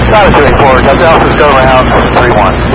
Got it, 284. Delta Alpha, go around 31.